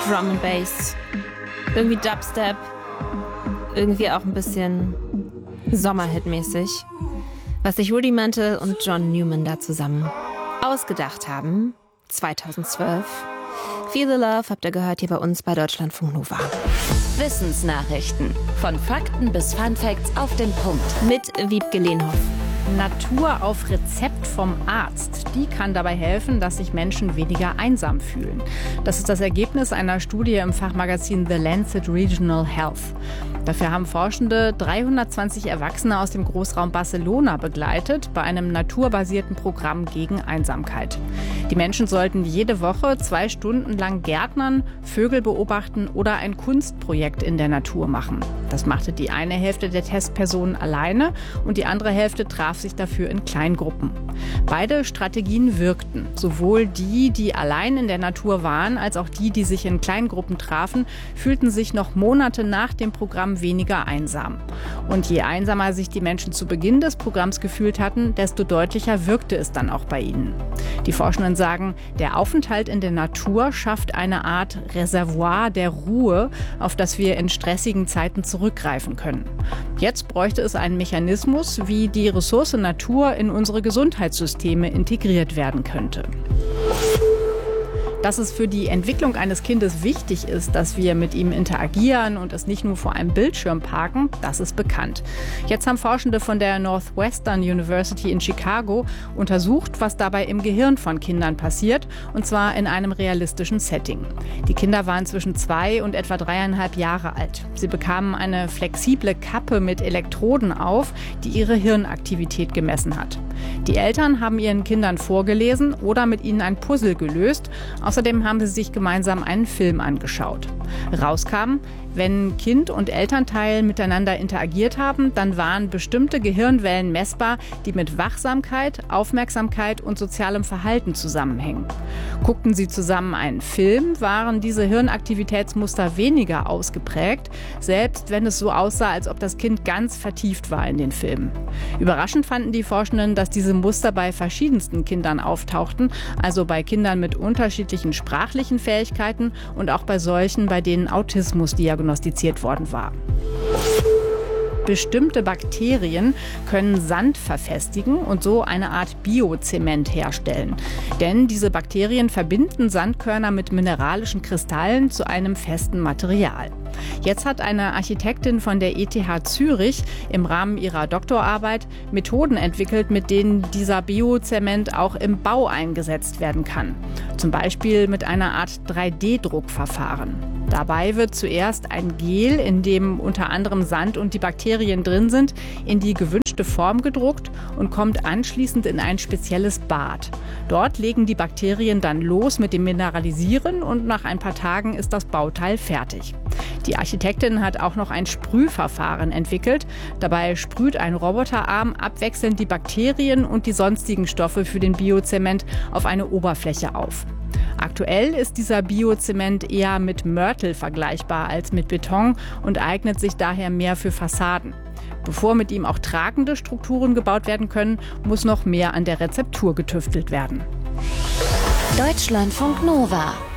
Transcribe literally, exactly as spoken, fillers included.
Drum and Bass, irgendwie Dubstep, irgendwie auch ein bisschen Sommerhit-mäßig, was sich Rudimental und John Newman da zusammen ausgedacht haben. zweitausendzwölf. Feel the Love habt ihr gehört hier bei uns bei Deutschlandfunk Nova. Wissensnachrichten. Von Fakten bis Funfacts auf den Punkt. Mit Wiebke Lehnhoff. Natur auf Rezept vom Arzt. Die kann dabei helfen, dass sich Menschen weniger einsam fühlen. Das ist das Ergebnis einer Studie im Fachmagazin The Lancet Regional Health. Dafür haben Forschende dreihundertzwanzig Erwachsene aus dem Großraum Barcelona begleitet bei einem naturbasierten Programm gegen Einsamkeit. Die Menschen sollten jede Woche zwei Stunden lang Gärtnern, Vögel beobachten oder ein Kunstprojekt in der Natur machen. Das machte die eine Hälfte der Testpersonen alleine und die andere Hälfte traf sich dafür in Kleingruppen. Beide Strategien wirkten. Sowohl die, die allein in der Natur waren, als auch die, die sich in Kleingruppen trafen, fühlten sich noch Monate nach dem Programm weniger einsam. Und je einsamer sich die Menschen zu Beginn des Programms gefühlt hatten, desto deutlicher wirkte es dann auch bei ihnen. Die Forschenden sagen, der Aufenthalt in der Natur schafft eine Art Reservoir der Ruhe, auf das wir in stressigen Zeiten zurückgreifen können. Jetzt bräuchte es einen Mechanismus, wie die Ressource Natur in unsere Gesundheitssysteme integriert werden könnte. Dass es für die Entwicklung eines Kindes wichtig ist, dass wir mit ihm interagieren und es nicht nur vor einem Bildschirm parken, das ist bekannt. Jetzt haben Forschende von der Northwestern University in Chicago untersucht, was dabei im Gehirn von Kindern passiert, und zwar in einem realistischen Setting. Die Kinder waren zwischen zwei und etwa dreieinhalb Jahre alt. Sie bekamen eine flexible Kappe mit Elektroden auf, die ihre Hirnaktivität gemessen hat. Die Eltern haben ihren Kindern vorgelesen oder mit ihnen ein Puzzle gelöst. Außerdem haben sie sich gemeinsam einen Film angeschaut. Rauskam, wenn Kind und Elternteil miteinander interagiert haben, dann waren bestimmte Gehirnwellen messbar, die mit Wachsamkeit, Aufmerksamkeit und sozialem Verhalten zusammenhängen. Guckten sie zusammen einen Film, waren diese Hirnaktivitätsmuster weniger ausgeprägt, selbst wenn es so aussah, als ob das Kind ganz vertieft war in den Film. Überraschend fanden die Forschenden, dass diese Muster bei verschiedensten Kindern auftauchten, also bei Kindern mit unterschiedlichen sprachlichen Fähigkeiten und auch bei solchen, bei denen Autismus diagnostiziert worden war. Bestimmte Bakterien können Sand verfestigen und so eine Art Biozement herstellen. Denn diese Bakterien verbinden Sandkörner mit mineralischen Kristallen zu einem festen Material. Jetzt hat eine Architektin von der E T H Zürich im Rahmen ihrer Doktorarbeit Methoden entwickelt, mit denen dieser Biozement auch im Bau eingesetzt werden kann. Zum Beispiel mit einer Art drei D Druckverfahren. Dabei wird zuerst ein Gel, in dem unter anderem Sand und die Bakterien drin sind, in die gewünschte Form gedruckt und kommt anschließend in ein spezielles Bad. Dort legen die Bakterien dann los mit dem Mineralisieren und nach ein paar Tagen ist das Bauteil fertig. Die Architektin hat auch noch ein Sprühverfahren entwickelt. Dabei sprüht ein Roboterarm abwechselnd die Bakterien und die sonstigen Stoffe für den Biozement auf eine Oberfläche auf. Aktuell ist dieser Biozement eher mit Mörtel vergleichbar als mit Beton und eignet sich daher mehr für Fassaden. Bevor mit ihm auch tragende Strukturen gebaut werden können, muss noch mehr an der Rezeptur getüftelt werden. Deutschlandfunk Nova.